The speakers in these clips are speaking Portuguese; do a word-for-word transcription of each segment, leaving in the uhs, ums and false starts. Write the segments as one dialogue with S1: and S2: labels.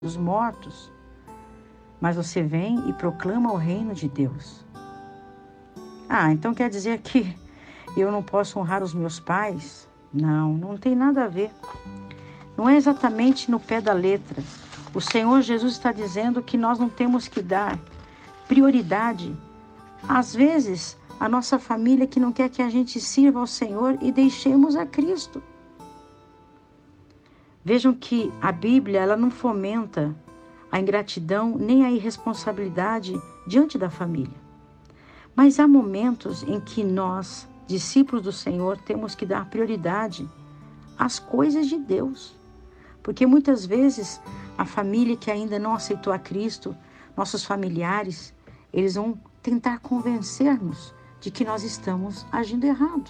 S1: dos mortos, mas você vem e proclama o reino de Deus. Ah, então quer dizer que eu não posso honrar os meus pais? Não, não tem nada a ver. Não é exatamente no pé da letra. O Senhor Jesus está dizendo que nós não temos que dar prioridade. Às vezes, a nossa família que não quer que a gente sirva ao Senhor e deixemos a Cristo. Vejam que a Bíblia ela não fomenta a ingratidão nem a irresponsabilidade diante da família. Mas há momentos em que nós, discípulos do Senhor, temos que dar prioridade às coisas de Deus. Porque muitas vezes a família que ainda não aceitou a Cristo, nossos familiares, eles vão tentar convencer-nos de que nós estamos agindo errado.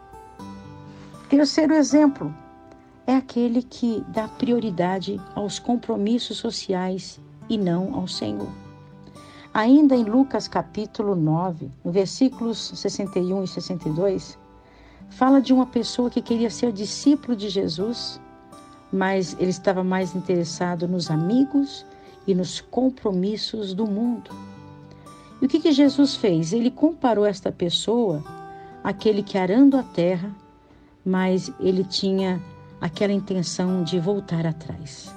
S1: Terceiro exemplo é aquele que dá prioridade aos compromissos sociais e não ao Senhor. Ainda em Lucas capítulo nove, no versículos sessenta e um e sessenta e dois, fala de uma pessoa que queria ser discípulo de Jesus, mas ele estava mais interessado nos amigos e nos compromissos do mundo. E o que, que Jesus fez? Ele comparou esta pessoa àquele que arando a terra, mas ele tinha aquela intenção de voltar atrás.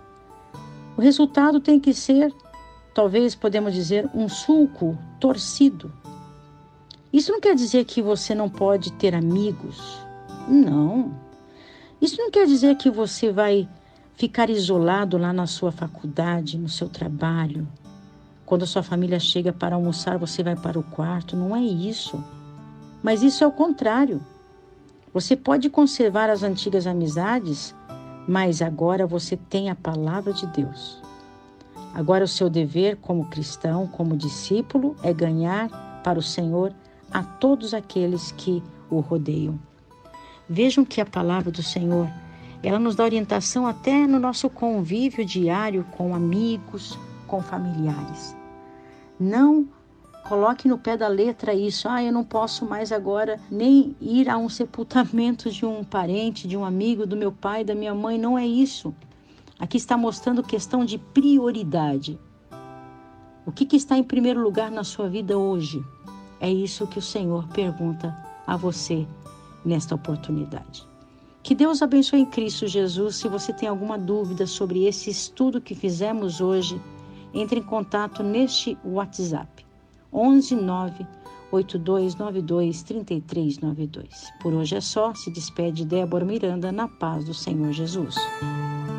S1: O resultado tem que ser, talvez podemos dizer, um sulco torcido. Isso não quer dizer que você não pode ter amigos. Não. Isso não quer dizer que você vai ficar isolado lá na sua faculdade, no seu trabalho. Quando a sua família chega para almoçar, você vai para o quarto. Não é isso. Mas isso é o contrário. Você pode conservar as antigas amizades, mas agora você tem a palavra de Deus. Agora o seu dever como cristão, como discípulo, é ganhar para o Senhor a todos aqueles que o rodeiam. Vejam que a palavra do Senhor, ela nos dá orientação até no nosso convívio diário com amigos, com familiares. Não coloque no pé da letra isso. Ah, eu não posso mais agora nem ir a um sepultamento de um parente, de um amigo, do meu pai, da minha mãe. Não é isso. Aqui está mostrando questão de prioridade. O que, que está em primeiro lugar na sua vida hoje? É isso que o Senhor pergunta a você nesta oportunidade. Que Deus abençoe em Cristo Jesus. Se você tem alguma dúvida sobre esse estudo que fizemos hoje, entre em contato neste WhatsApp. onze nove oito dois nove dois três três nove dois. Por hoje é só. Se despede Débora Miranda na paz do Senhor Jesus.